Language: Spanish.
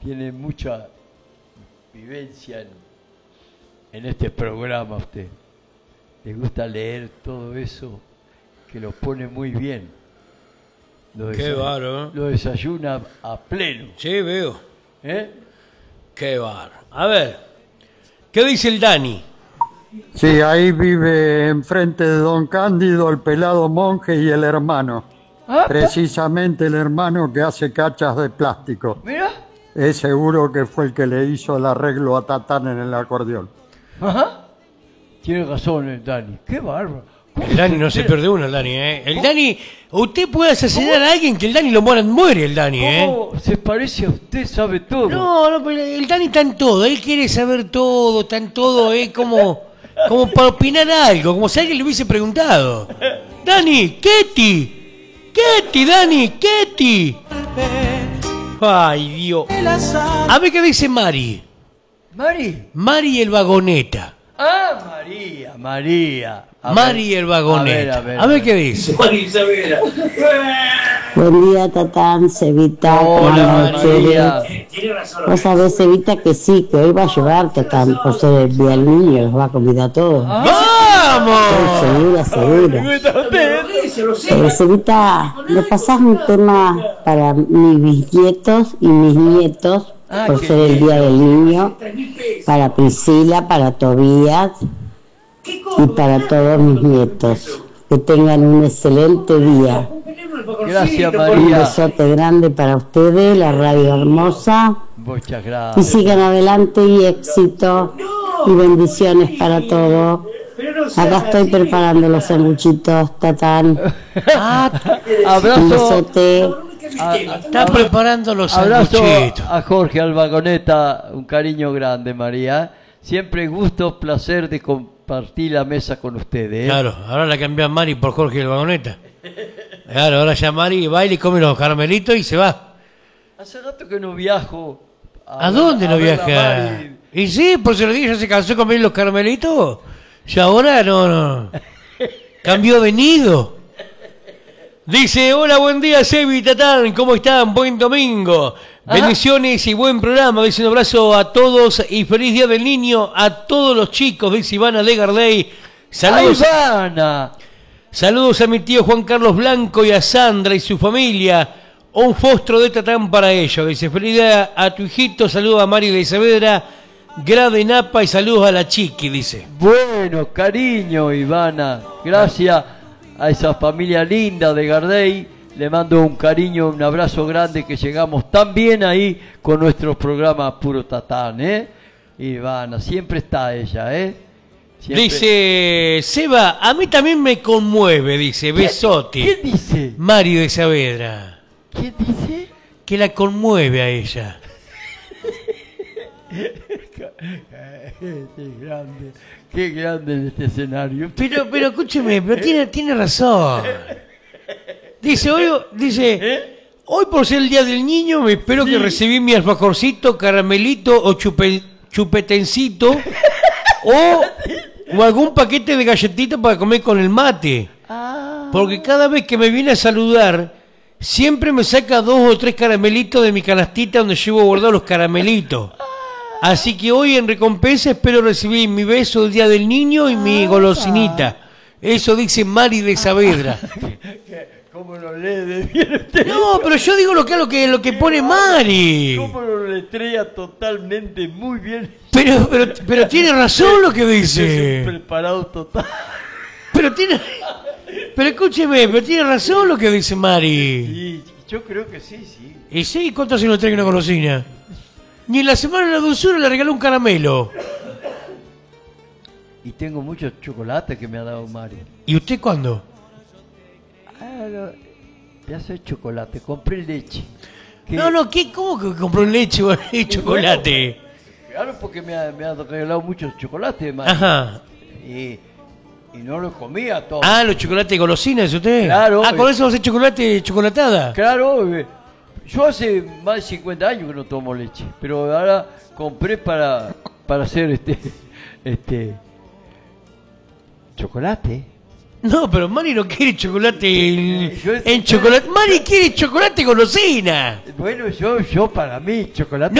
tiene mucha vivencia en este programa usted. Le gusta leer todo eso, que lo pone muy bien. Qué bárbaro. Lo desayuna a pleno. Sí, veo. ¿Eh? Qué bárbaro. A ver, ¿qué dice el Dani? Sí, ahí vive enfrente de don Cándido el pelado monje y el hermano. Ah, Precisamente el hermano que hace cachas de plástico. mira. Es seguro que fue el que le hizo el arreglo a Tatán en el acordeón. Ajá. Tiene razón el Dani. Qué bárbaro. El Dani no se pierde uno, el Dani, ¿eh? El Dani, usted puede asesinar a alguien que el Dani lo muere el Dani, ¿eh? ¿Cómo se parece a usted? Sabe todo. No, pero el Dani está en todo, él quiere saber todo, está en todo, como para opinar algo, como si alguien le hubiese preguntado. Dani, Ketty, Dani, Ketty. Ay, Dios. A ver qué dice Mari. ¿Mari? Mari el vagoneta. Ah, María. Mari el vagoneta. A ver qué dice. Buen día, Tatán, Cevita. Hola, María. Vos sabés, Cevita, que sí, que hoy va a llevar Tatán, por ser el día del niño, los va a convidar a todos. ¡Vamos! Segura. Cevita, ¿le pasás un tema para mis bisnietos y mis nietos, por ser el día del niño? Para Priscila, para Tobías y para todos mis nietos. Que tengan un excelente día. Gracias, Un María. besote grande para ustedes, la radio hermosa. Muchas Y gracias. sigan adelante y éxito y bendiciones para todos. Acá estoy preparando los sanguchitos, Tatán. Un Abrazo. besote. Está preparando los Abrazo sanguchitos. a Jorge Alvagoneta, un cariño grande, María. Siempre gusto, placer de compartir la mesa con ustedes. Claro, ahora la cambian Mari por Jorge el vagoneta. Claro, ahora ya Mari baila y come los caramelitos y se va. Hace rato que no viajo. ¿A dónde no ver a viaja? Mari. Y sí, por si lo dije, ya se cansó de comer los caramelitos. Y ahora no. Cambió de nido. Dice, hola, buen día, Sebi y Tatán, ¿cómo están? Buen domingo. Ajá. Bendiciones y buen programa. Dice un abrazo a todos y feliz día del niño a todos los chicos. Dice Ivana de Gardey. Saludos. ¡Ay, Ivana! Saludos a mi tío Juan Carlos Blanco y a Sandra y su familia. Un fostro de Tatán para ellos. Dice, feliz día a tu hijito. Saludos a Mari de Saavedra, Grade Napa y saludos a la Chiqui, dice. Bueno, cariño, Ivana. Gracias a esa familia linda de Gardey. Le mando un cariño, un abrazo grande, que llegamos tan bien ahí con nuestro programa Puro Tatán, ¿eh? Ivana, siempre está ella, ¿eh? Siempre. Dice, Seba, a mí también me conmueve, dice, besote. ¿Quién dice? Mari de Saavedra. ¿Quién dice? Que la conmueve a ella. Qué grande en este escenario. Pero escúcheme, pero tiene razón. Dice, hoy por ser el día del niño, me espero que recibí mi alfajorcito, caramelito o chupetencito o algún paquete de galletitas para comer con el mate. Porque cada vez que me viene a saludar, siempre me saca 2 o 3 caramelitos de mi canastita donde llevo guardados los caramelitos. Así que hoy en recompensa espero recibir mi beso del día del niño y mi golosinita. Eso dice Mari de Saavedra. ¿Cómo lo lee de bien usted? No, pero yo digo lo que pone Mari. ¿Cómo lo letrea totalmente muy bien? Pero tiene razón lo que Es un dice. preparado total. Pero escúcheme, pero tiene razón lo que dice Mari. Sí, yo creo que sí, sí. ¿Y sí? ¿Cuánto se nos trae una golosina? Ni en la semana de la dulzura le regaló un caramelo. Y tengo muchos chocolates que me ha dado Mari. ¿Y usted cuándo? Ya soy chocolate, compré leche. ¿Qué? No, ¿cómo que compró leche y chocolate? Claro, porque me ha regalado muchos chocolates, Mari. Ajá. Y no los comía todos. Ah, los chocolates golosinas, ¿es usted? Claro. Ah, ¿con eso va a hacer chocolatada? Claro, yo hace más de 50 años que no tomo leche, pero ahora compré para hacer chocolate. No, pero Mari no quiere chocolate Yo- en chocolate. Mari quiere chocolate golosina. Bueno, yo para mí chocolate.